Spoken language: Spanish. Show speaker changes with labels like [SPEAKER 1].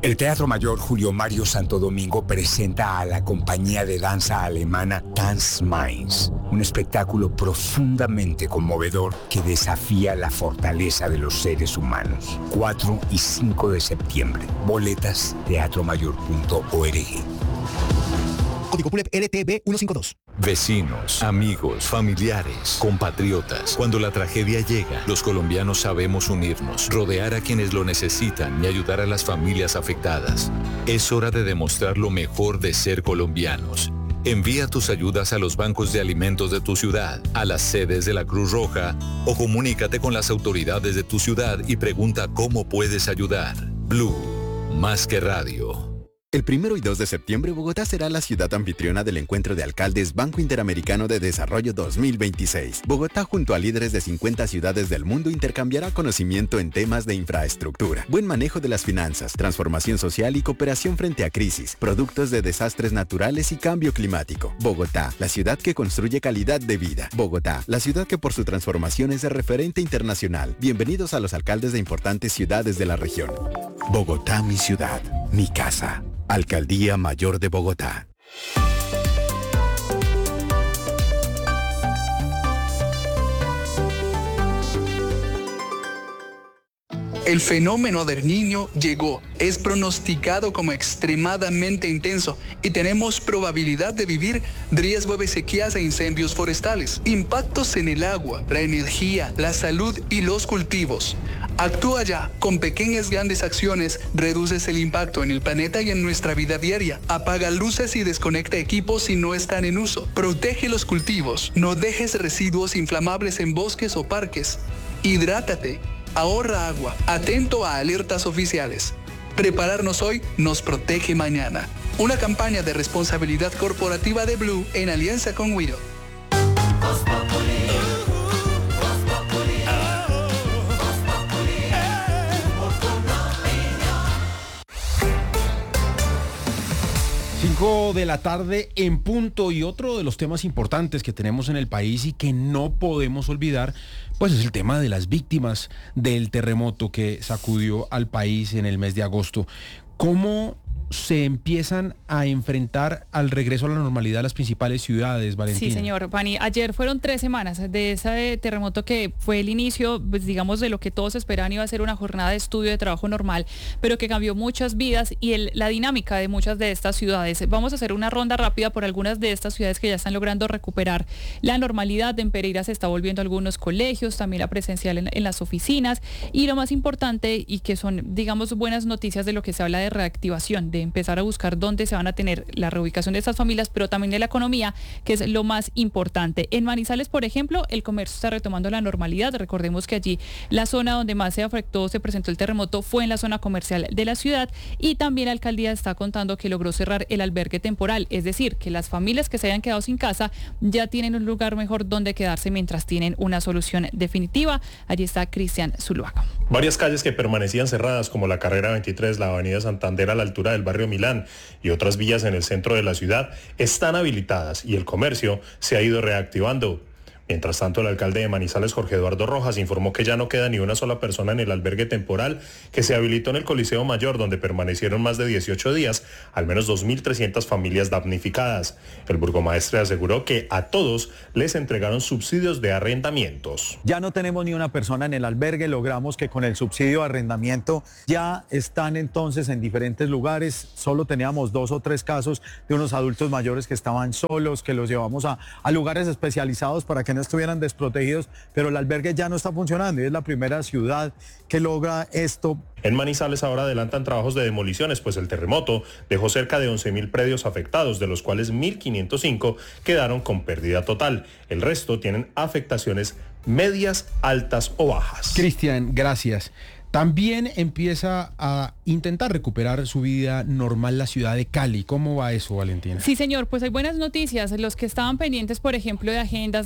[SPEAKER 1] El Teatro Mayor Julio Mario Santo Domingo presenta a la compañía de danza alemana Tanz Mainz, un espectáculo profundamente conmovedor que desafía la fortaleza de los seres humanos. 4 y 5 de septiembre. Boletas teatromayor.org.
[SPEAKER 2] Código PULEP LTB 152.
[SPEAKER 3] Vecinos, amigos, familiares, compatriotas. Cuando la tragedia llega, los colombianos sabemos unirnos, rodear a quienes lo necesitan y ayudar a las familias afectadas. Es hora de demostrar lo mejor de ser colombianos. Envía tus ayudas a los bancos de alimentos de tu ciudad, a las sedes de la Cruz Roja o comunícate con las autoridades de tu ciudad y pregunta cómo puedes ayudar. Blue, más que radio.
[SPEAKER 4] El 1 y 2 de septiembre, Bogotá será la ciudad anfitriona del Encuentro de Alcaldes Banco Interamericano de Desarrollo 2026. Bogotá, junto a líderes de 50 ciudades del mundo, intercambiará conocimiento en temas de infraestructura, buen manejo de las finanzas, transformación social y cooperación frente a crisis, productos de desastres naturales y cambio climático. Bogotá, la ciudad que construye calidad de vida. Bogotá, la ciudad que por su transformación es de referente internacional. Bienvenidos a los alcaldes de importantes ciudades de la región. Bogotá, mi ciudad, mi casa. Alcaldía Mayor de Bogotá.
[SPEAKER 5] El fenómeno del Niño llegó, es pronosticado como extremadamente intenso y tenemos probabilidad de vivir riesgo de sequías e incendios forestales, impactos en el agua, la energía, la salud y los cultivos. Actúa ya, con pequeñas grandes acciones reduces el impacto en el planeta y en nuestra vida diaria. Apaga luces y desconecta equipos si no están en uso. Protege los cultivos, no dejes residuos inflamables en bosques o parques. Hidrátate. Ahorra agua, atento a alertas oficiales. Prepararnos hoy nos protege mañana. Una campaña de responsabilidad corporativa de Blue en alianza con Wido.
[SPEAKER 6] 5 de la tarde en punto, y otro de los temas importantes que tenemos en el país y que no podemos olvidar, pues es el tema de las víctimas del terremoto que sacudió al país en el mes de agosto. ¿Cómo se empiezan a enfrentar al regreso a la normalidad las principales ciudades, Valentina?
[SPEAKER 7] Sí, señor, Pani. Ayer fueron 3 semanas de ese terremoto que fue el inicio, pues, digamos, de lo que todos esperaban iba a ser una jornada de estudio, de trabajo normal, pero que cambió muchas vidas y la dinámica de muchas de estas ciudades. Vamos a hacer una ronda rápida por algunas de estas ciudades que ya están logrando recuperar la normalidad. En Pereira se está volviendo a algunos colegios, también la presencial en las oficinas, y lo más importante, y que son, digamos, buenas noticias de lo que se habla de reactivación, de empezar a buscar dónde se van a tener la reubicación de estas familias, pero también de la economía, que es lo más importante. En Manizales, por ejemplo, el comercio está retomando la normalidad. Recordemos que allí la zona donde más se afectó, se presentó el terremoto, fue en la zona comercial de la ciudad, y también la alcaldía está contando que logró cerrar el albergue temporal, es decir, que las familias que se hayan quedado sin casa ya tienen un lugar mejor donde quedarse mientras tienen una solución definitiva. Allí está Cristian Zuluaga.
[SPEAKER 8] Varias calles que permanecían cerradas, como la carrera 23, la avenida Santander a la altura del barrio Milán y otras vías en el centro de la ciudad, están habilitadas y el comercio se ha ido reactivando. Mientras tanto, el alcalde de Manizales, Jorge Eduardo Rojas, informó que ya no queda ni una sola persona en el albergue temporal que se habilitó en el Coliseo Mayor, donde permanecieron más de 18 días, al menos 2.300 familias damnificadas. El burgomaestre aseguró que a todos les entregaron subsidios de arrendamientos.
[SPEAKER 9] Ya no tenemos ni una persona en el albergue, logramos que con el subsidio de arrendamiento ya están entonces en diferentes lugares. Solo teníamos 2 o 3 casos de unos adultos mayores que estaban solos, que los llevamos a lugares especializados para que no estuvieran desprotegidos, pero el albergue ya no está funcionando y es la primera ciudad que logra esto.
[SPEAKER 8] En Manizales ahora adelantan trabajos de demoliciones, pues el terremoto dejó cerca de 11.000 predios afectados, de los cuales 1.505 quedaron con pérdida total. El resto tienen afectaciones medias, altas o bajas.
[SPEAKER 6] Cristian, gracias. También empieza a intentar recuperar su vida normal la ciudad de Cali. ¿Cómo va eso, Valentina?
[SPEAKER 7] Sí, señor, pues hay buenas noticias. Los que estaban pendientes, por ejemplo, de agendas,